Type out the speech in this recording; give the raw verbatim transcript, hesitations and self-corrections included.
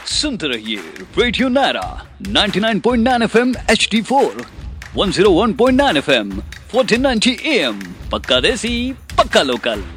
सुनते रहिए radio Naira ninety nine point nine FM H D four, one zero one point nine FM, fourteen ninety am. पक्का देसी, पक्का local.